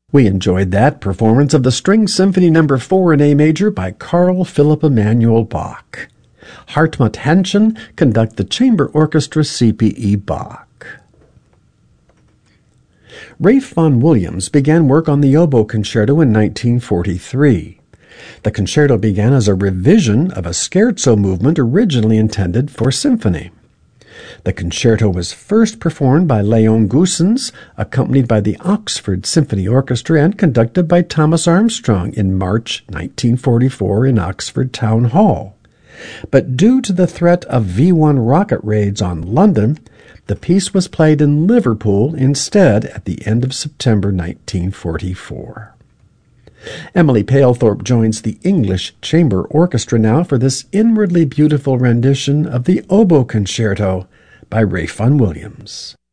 We enjoyed that performance of the String Symphony No. 4 in A major by Carl Philipp Emanuel Bach. Hartmut Henschen conduct the chamber orchestra C.P.E. Bach. Ralph Vaughan Williams began work on the oboe concerto in 1943. The concerto began as a revision of a scherzo movement originally intended for symphony. The concerto was first performed by Leon Goossens, accompanied by the Oxford Symphony Orchestra and conducted by Thomas Armstrong in March 1944 in Oxford Town Hall. But due to the threat of V-1 rocket raids on London, the piece was played in Liverpool instead at the end of September 1944. Emily Palethorpe joins the English Chamber Orchestra now for this inwardly beautiful rendition of the Oboe Concerto by Ralph Vaughan Williams.